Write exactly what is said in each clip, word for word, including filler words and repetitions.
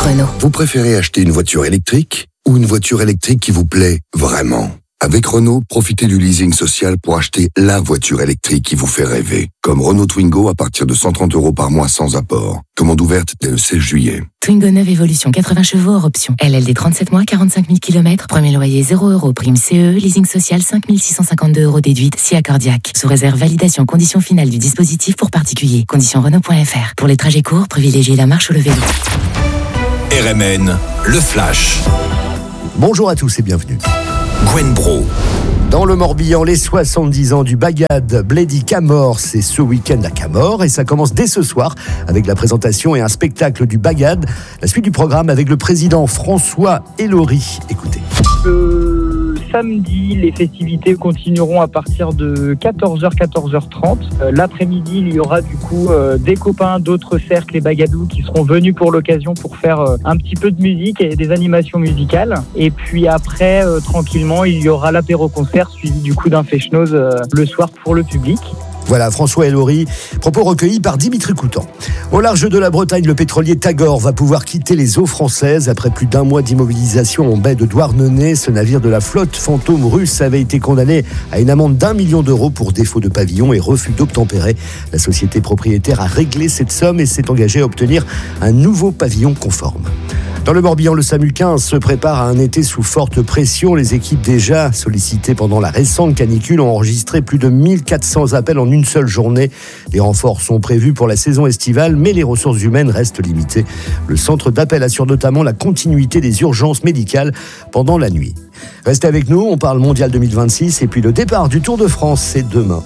Renault. Vous préférez acheter une voiture électrique ou une voiture électrique qui vous plaît vraiment ? Avec Renault, profitez du leasing social pour acheter la voiture électrique qui vous fait rêver. Comme Renault Twingo à partir de cent trente euros par mois sans apport. Commande ouverte dès le seize juillet. Twingo neuve Evolution quatre-vingts chevaux hors option. L L D trente-sept mois, quarante-cinq mille kilomètres. Premier loyer zéro euros. Prime C E E. Leasing social cinq mille six cent cinquante-deux euros déduite. Si accordiaque. Sous réserve validation conditions finales du dispositif pour particuliers. Conditions Renault point F R. Pour les trajets courts, privilégiez la marche ou le vélo. R M N, le Flash. Bonjour à tous et bienvenue. Gwen Bro. Dans le Morbihan, les soixante-dix ans du Bagad Bledi Camor, c'est ce week-end à Camor et ça commence dès ce soir avec la présentation et un spectacle du Bagad. La suite du programme avec le président François Elori. Écoutez. Le samedi, les festivités continueront à partir de quatorze heures, quatorze heures trente. Euh, l'après-midi, il y aura du coup euh, des copains d'autres cercles et bagadous qui seront venus pour l'occasion pour faire euh, un petit peu de musique et des animations musicales. Et puis après, euh, tranquillement, il y aura l'apéro-concert suivi du coup d'un feshnoz euh, le soir pour le public. Voilà, François Elori, propos recueillis par Dimitri Coutan. Au large de la Bretagne, le pétrolier Tagore va pouvoir quitter les eaux françaises. Après plus d'un mois d'immobilisation en baie de Douarnenez, ce navire de la flotte fantôme russe avait été condamné à une amende d'un million d'euros pour défaut de pavillon et refus d'obtempérer. La société propriétaire a réglé cette somme et s'est engagée à obtenir un nouveau pavillon conforme. Dans le Morbihan, le SAMU quinze se prépare à un été sous forte pression. Les équipes déjà sollicitées pendant la récente canicule ont enregistré plus de mille quatre cents appels en une seule journée. Les renforts sont prévus pour la saison estivale, mais les ressources humaines restent limitées. Le centre d'appel assure notamment la continuité des urgences médicales pendant la nuit. Restez avec nous, on parle mondial deux mille vingt-six et puis le départ du Tour de France, c'est demain.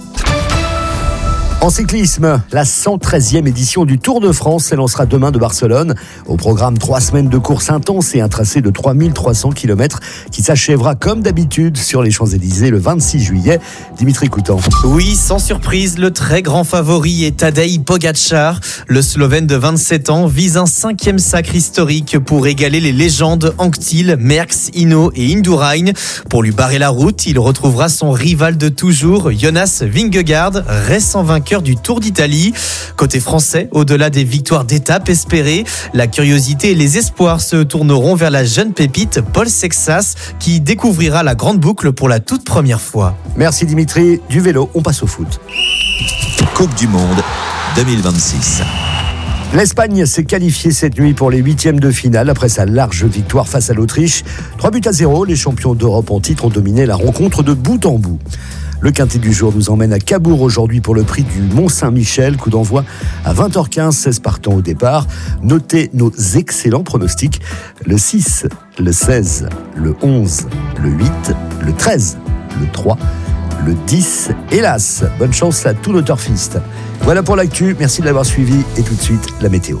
En cyclisme, la cent treizième édition du Tour de France s'élancera demain de Barcelone. Au programme, trois semaines de course intense et un tracé de trois mille trois cents kilomètres qui s'achèvera comme d'habitude sur les Champs-Élysées le vingt-six juillet. Dimitri Coutan. Oui, sans surprise, le très grand favori est Tadej Pogačar. Le Slovène de vingt-sept ans vise un cinquième sacre historique pour égaler les légendes Anquetil, Merckx, Hinault et Indurain. Pour lui barrer la route, il retrouvera son rival de toujours, Jonas Vingegaard, récent vainqueur du Tour d'Italie. Côté français, au-delà des victoires d'étape espérées, la curiosité et les espoirs se tourneront vers la jeune pépite Paul Sexas qui découvrira la grande boucle pour la toute première fois. Merci Dimitri. Du vélo, on passe au foot. Coupe du Monde deux mille vingt-six. L'Espagne s'est qualifiée cette nuit pour les huitièmes de finale après sa large victoire face à l'Autriche. trois buts à zéro, les champions d'Europe en titre ont dominé la rencontre de bout en bout. Le quintet du jour nous emmène à Cabourg aujourd'hui pour le prix du Mont-Saint-Michel. Coup d'envoi à vingt heures quinze, seize partants au départ. Notez nos excellents pronostics. Le six, le seize, le onze, le huit, le treize, le trois, le dix. Hélas, bonne chance à tous nos turfistes. Voilà pour l'actu, merci de l'avoir suivi et tout de suite la météo.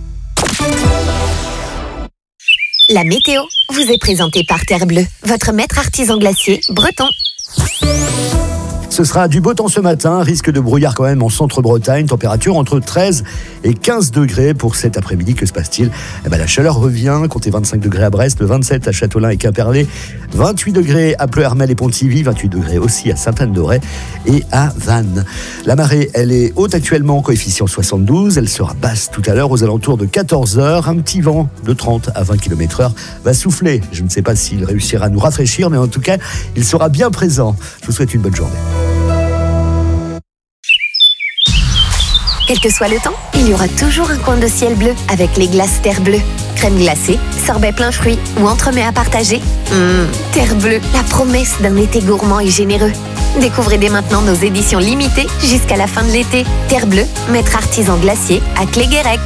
La météo vous est présentée par Terre Bleue, votre maître artisan glacier breton. Ce sera du beau temps ce matin, risque de brouillard quand même en centre-Bretagne, température entre treize et quinze degrés pour cet après-midi. Que se passe-t-il ? Eh ben, la chaleur revient, comptez vingt-cinq degrés à Brest, vingt-sept à Châteaulin et Quimperlé, vingt-huit degrés à Pleuhermel et Pontivy, vingt-huit degrés aussi à Sainte-Anne-d'Auray et à Vannes. La marée, elle est haute actuellement, coefficient soixante-douze, elle sera basse tout à l'heure aux alentours de quatorze heures. Un petit vent de trente à vingt kilomètres heure va souffler. Je ne sais pas s'il réussira à nous rafraîchir, mais en tout cas, il sera bien présent. Je vous souhaite une bonne journée. Quel que soit le temps, il y aura toujours un coin de ciel bleu avec les glaces Terre Bleue. Crème glacée, sorbet plein fruits ou entremets à partager. Mmh, Terre Bleue, la promesse d'un été gourmand et généreux. Découvrez dès maintenant nos éditions limitées jusqu'à la fin de l'été. Terre Bleue, maître artisan glacier à Cléguérec.